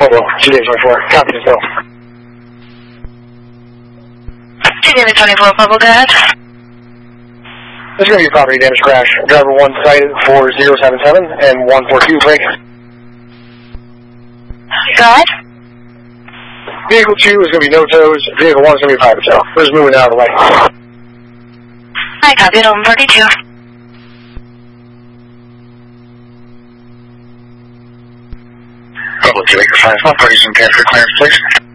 Pueblo, 2824. Copy as well. Daily 24 Pueblo, go ahead. This is going to be a property damage crash. Driver 1 cited for 077 and 142 break. Go ahead. Vehicle 2 is going to be no tows. Vehicle 1 is going to be a private tow. We're just moving out of the way. I copy it, 1132. Public to Acre 5, 130 and 10 for clearance, please.